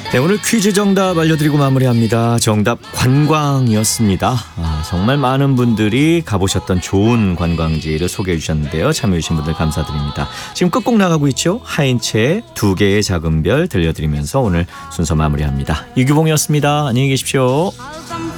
네, 오늘 퀴즈 정답 알려드리고 마무리합니다. 정답 관광이었습니다. 정말 많은 분들이 가보셨던 좋은 관광지를 소개해 주셨는데요. 참여해 주신 분들 감사드립니다. 지금 끝곡 나가고 있죠. 하인채의 두 개의 작은 별 들려드리면서 오늘 순서 마무리합니다. 이규봉이었습니다. 안녕히 계십시오.